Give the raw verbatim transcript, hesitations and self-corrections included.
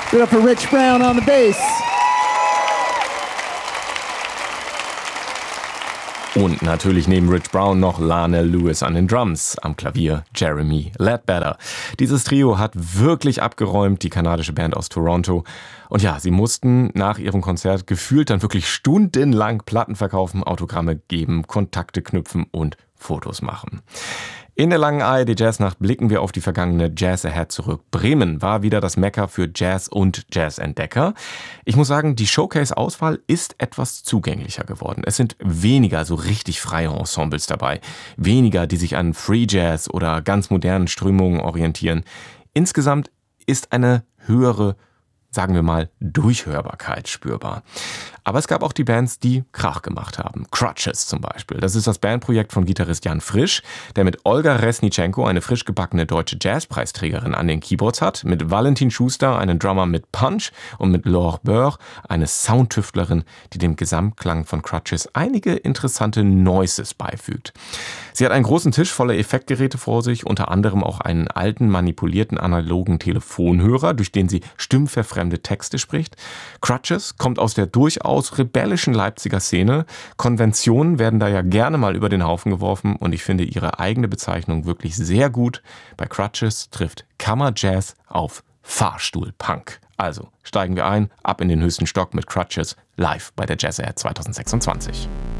Give it up for Rich Brown on the bass. Und natürlich neben Rich Brown noch Lionel Lewis an den Drums, am Klavier Jeremy Ledbetter. Dieses Trio hat wirklich abgeräumt, die kanadische Band aus Toronto. Und ja, sie mussten nach ihrem Konzert gefühlt dann wirklich stundenlang Platten verkaufen, Autogramme geben, Kontakte knüpfen und Fotos machen. In der langen A R D-Jazznacht blicken wir auf die vergangene Jazz Ahead zurück. Bremen war wieder das Mekka für Jazz und Jazzentdecker. Ich muss sagen, die Showcase-Auswahl ist etwas zugänglicher geworden. Es sind weniger so richtig freie Ensembles dabei. Weniger, die sich an Free Jazz oder ganz modernen Strömungen orientieren. Insgesamt ist eine höhere, sagen wir mal, Durchhörbarkeit spürbar. Aber es gab auch die Bands, die Krach gemacht haben. Crutches zum Beispiel. Das ist das Bandprojekt von Gitarrist Jan Frisch, der mit Olga Resnitschenko, eine frisch gebackene deutsche Jazzpreisträgerin, an den Keyboards hat, mit Valentin Schuster, einen Drummer mit Punch, und mit Laure Beur, eine Soundtüftlerin, die dem Gesamtklang von Crutches einige interessante Noises beifügt. Sie hat einen großen Tisch voller Effektgeräte vor sich, unter anderem auch einen alten, manipulierten analogen Telefonhörer, durch den sie stimmverfremde Texte spricht. Crutches kommt aus der durchaus rebellischen Leipziger Szene. Konventionen werden da ja gerne mal über den Haufen geworfen und ich finde ihre eigene Bezeichnung wirklich sehr gut. Bei Crutches trifft Kammerjazz auf Fahrstuhlpunk. Also steigen wir ein, ab in den höchsten Stock mit Crutches live bei der Jazz Air zwanzig sechsundzwanzig.